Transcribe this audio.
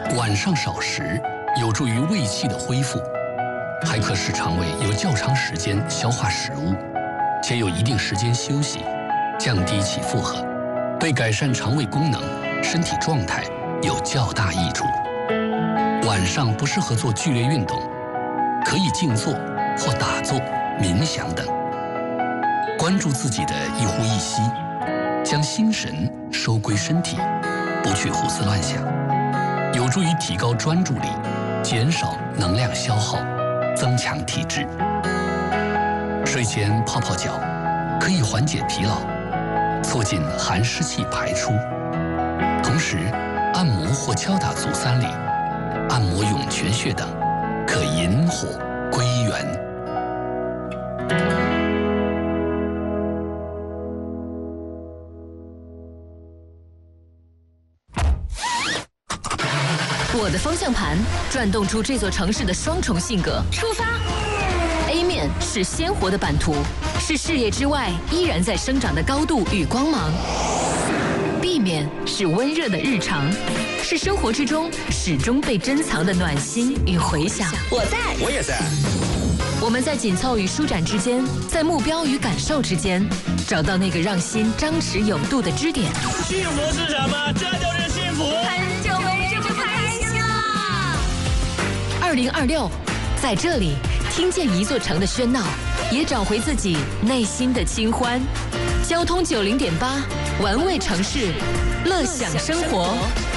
晚上少食有助于胃气的恢复，还可使肠胃有较长时间消化食物，且有一定时间休息，降低其负荷，对改善肠胃功能、身体状态有较大益处。晚上不适合做剧烈运动，可以静坐或打坐、冥想等，关注自己的一呼一吸，将心神收归身体，不去胡思乱想，有助于提高专注力，减少能量消耗，增强体质。睡前泡泡脚，可以缓解疲劳，促进寒湿气排出。同时，按摩或敲打足三里，按摩涌泉穴等，可引火归元。 我的方向盘转动出这座城市的双重性格。出发 ！A 面是鲜活的版图，是事业之外依然在生长的高度与光芒。B 面是温热的日常，是生活之中始终被珍藏的暖心与回响。 我在， 我也在。 我们在紧凑与舒展之间，在目标与感受之间，找到那个让心张弛有度的支点。 幸福是什么？这就是幸福。 很久没这么开心了。 2026，在这里听见一座城的喧闹，也找回自己内心的清欢。交通90.8，玩味城市，乐享生活。